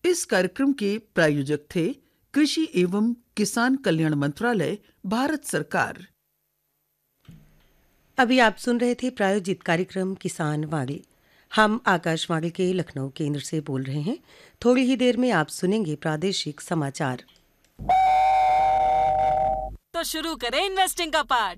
इस कार्यक्रम के प्रायोजक थे कृषि एवं किसान कल्याण मंत्रालय, भारत सरकार। अभी आप सुन रहे थे प्रायोजित कार्यक्रम किसान वाणी। हम आकाशवाणी के लखनऊ केंद्र से बोल रहे हैं। थोड़ी ही देर में आप सुनेंगे प्रादेशिक समाचार। तो शुरू करें इन्वेस्टिंग का पार्ट।